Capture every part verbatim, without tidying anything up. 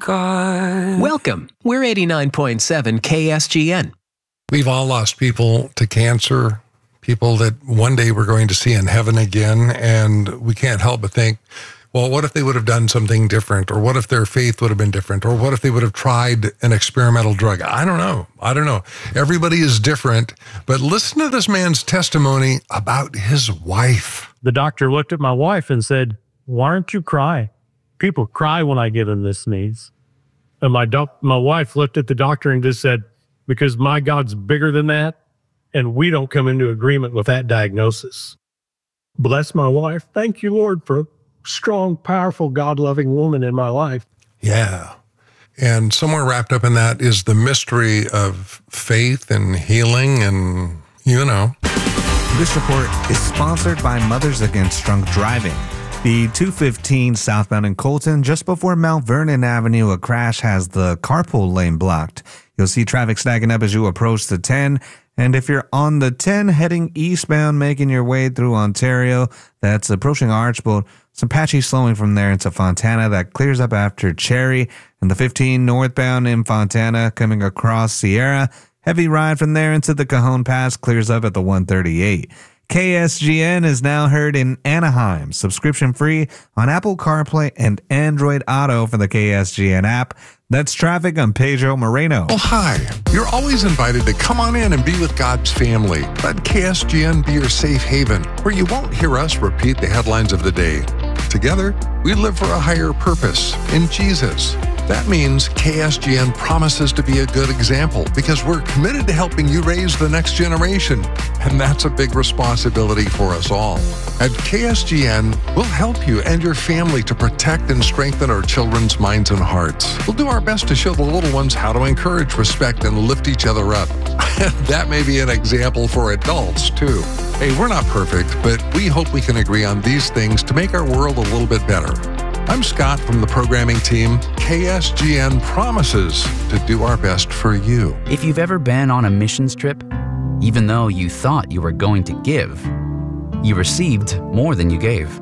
God. Welcome. We're eighty-nine point seven K S G N. We've all lost people to cancer, people that one day we're going to see in heaven again, and we can't help but think, well, what if they would have done something different? Or what if their faith would have been different? Or what if they would have tried an experimental drug? I don't know. I don't know. Everybody is different, but listen to this man's testimony about his wife. The doctor looked at my wife and said, "Why aren't you cry? People cry when I give them this sneeze." And my doc- my wife looked at the doctor and just said, "Because my God's bigger than that, and we don't come into agreement with that diagnosis." Bless my wife. Thank you, Lord, for a strong, powerful, God-loving woman in my life. Yeah. And somewhere wrapped up in that is the mystery of faith and healing and, you know. This report is sponsored by Mothers Against Drunk Driving. The two fifteen southbound in Colton, just before Mount Vernon Avenue, a crash has the carpool lane blocked. You'll see traffic stacking up as you approach the ten. And if you're on the ten heading eastbound, making your way through Ontario, that's approaching Archbold, some patchy slowing from there into Fontana that clears up after Cherry. And the fifteen northbound in Fontana coming across Sierra, heavy ride from there into the Cajon Pass clears up at the one thirty-eight. K S G N is now heard in Anaheim, subscription free on Apple CarPlay and Android Auto for the K S G N app. That's traffic on Pedro Moreno. Oh, hi. You're always invited to come on in and be with God's family. Let K S G N be your safe haven, where you won't hear us repeat the headlines of the day. Together, we live for a higher purpose in Jesus. That means K S G N promises to be a good example because we're committed to helping you raise the next generation. And that's a big responsibility for us all. At K S G N, we'll help you and your family to protect and strengthen our children's minds and hearts. We'll do our best to show the little ones how to encourage, respect, and lift each other up. That may be an example for adults, too. Hey, we're not perfect, but we hope we can agree on these things to make our world a little bit better. I'm Scott from the programming team. K S G N promises to do our best for you. If you've ever been on a missions trip, even though you thought you were going to give, you received more than you gave.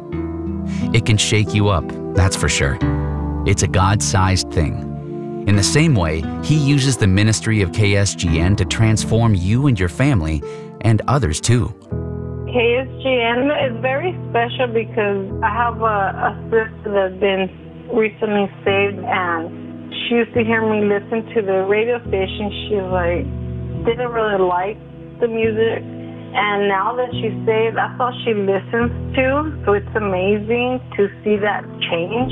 It can shake you up, that's for sure. It's a God-sized thing. In the same way, He uses the ministry of K S G N to transform you and your family and others too. K S G N is very special because I have a, a sister that's been recently saved, and she used to hear me listen to the radio station. She's like, didn't really like the music, and now that she's saved, that's all she listens to. So it's amazing to see that change.